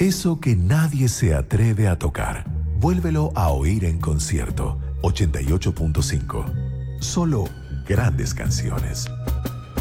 Eso que nadie se atreve a tocar. Vuélvelo a oír en concierto. 88.5. Solo grandes canciones.